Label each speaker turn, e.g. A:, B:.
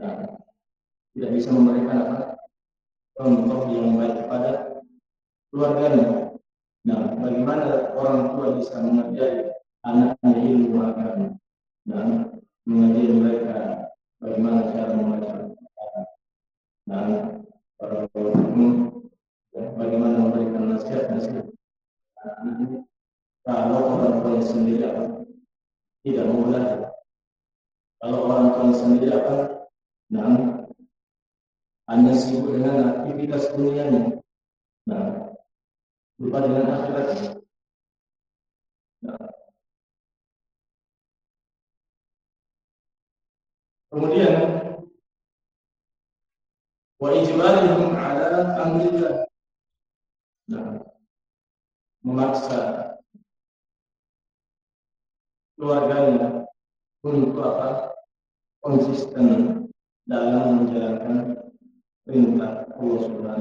A: Nah, tidak bisa memberikan apa contoh yang baik kepada keluarganya. Nah, bagaimana orang tua bisa mengajari anaknya ilmu agama dan mengajari mereka bagaimana cara membaca Al-Quran dan bagaimana memberikan nasihat-nasihat anak-anaknya kalau orang tua sendiri apa tidak mau belajar. Kalau orang tua sendiri apa, nah, hanya sibuk dengan aktivitas dunianya, nah, lupa dengan akhiratnya. Nah, kemudian wa ijbalihum ala amrillah. Nah, memaksa keluarganya untuk apa? Konsisten dalam menjalankan perintah Allah Subhanahu